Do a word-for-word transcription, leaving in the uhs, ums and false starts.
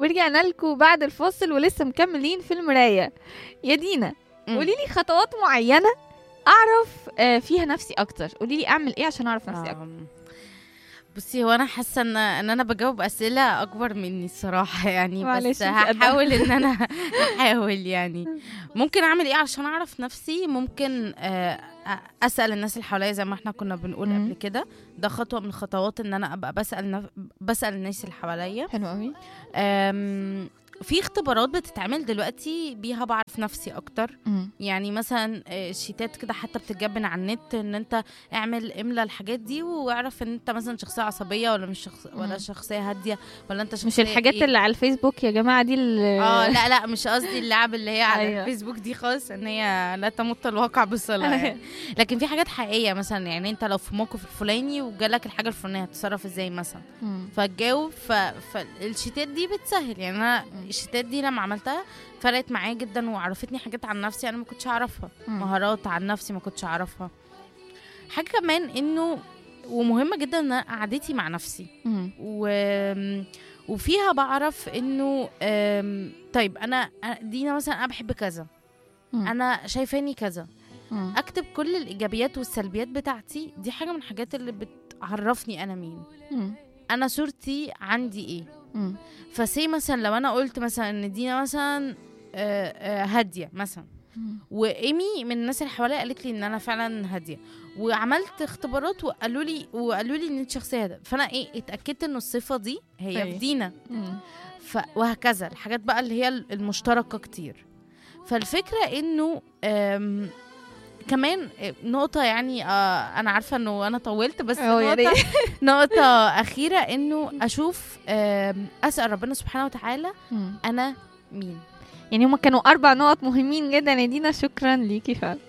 ورجعنا لكم بعد الفاصل ولسه مكملين في المراية. يا دينا قولي لي خطوات معينة اعرف فيها نفسي اكتر، قولي لي اعمل ايه عشان اعرف نفسي اكتر. بصي هو انا حاسه ان ان انا بجاوب اسئله اكبر مني الصراحه يعني، بس معلش هحاول ان انا هحاول يعني. ممكن اعمل ايه عشان اعرف نفسي؟ ممكن آه، اسال الناس اللي حواليا زي ما احنا كنا بنقول مم. قبل كده. ده خطوه من الخطوات ان انا ابقى بسال نف... بسال الناس اللي حواليا. حلو قوي. أم، في اختبارات بتتعمل دلوقتي بيها بعرف نفسي اكتر. مم. يعني مثلا آه، شيتات كده حتى بتتجاب على النت ان انت اعمل املا الحاجات دي واعرف ان انت مثلا شخصيه عصبيه ولا مش شخص ولا مم. شخصيه هاديه ولا انت شخصيه مش الحاجات إيه؟ اللي على الفيسبوك يا جماعة دي اللي اه لا لا مش قصدي اللعب اللي هي على أيوة. الفيسبوك دي خالص، ان هي لا تمت الواقع بصلة يعني. لكن في حاجات حقيقيه مثلا، يعني انت لو في موقف الفلاني وجالك الحاجه الفلانيه هتتصرف ازاي مثلا، مم. فتجاوب. ف... فالشيتات دي بتسهل يعني. انا الشيتات دي لما عملتها فرقت معايا جدا وعرفتني حاجات عن نفسي انا ما كنتش اعرفها، مم. مهارات عن نفسي ما كنتش اعرفها. حاجه كمان انه ومهمه جدا ان أنا قعدتي مع نفسي مم. و... وفيها بعرف انه أم، طيب انا أنا- دينا مثلا انا بحب كذا، مم. انا شايفاني كذا. مم. اكتب كل الايجابيات والسلبيات بتاعتي. دي حاجه من الحاجات اللي بتعرفني انا مين، مم. انا صورتي عندي ايه. مم. فسي مثلا لو انا قلت مثلا ان دينا مثلا آه، آه، هاديه مثلا، مم. وايمي من الناس اللي حواليا قالت لي ان انا فعلا هاديه، وعملت اختبارات وقالوا لي وقالوا لي ان انت شخصيه هاديه، فانا ايه اتاكدت ان الصفه دي هي أي. في دينا. مم. ف وهكذا الحاجات بقى اللي هي المشتركه كتير. فالفكره انه آم، كمان نقطة يعني آه أنا عارفة إنه أنا طولت، بس أوه يا نقطة ريت. نقطة أخيرة إنه أشوف آم، أسأل ربنا سبحانه وتعالى مم. أنا مين. يعني هما كانوا أربع نقط مهمين جدا يا دينا، شكرا ليكي فعلا.